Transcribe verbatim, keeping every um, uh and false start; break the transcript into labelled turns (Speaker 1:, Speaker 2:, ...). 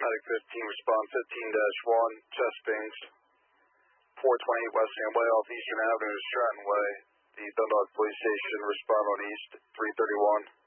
Speaker 1: Medic fifteen, respond fifteen dash one, chest stings. four twenty-eight West Samway off Eastern Avenue, Stratton Way. The Dundalk Police Station, respond on East, three thirty-one.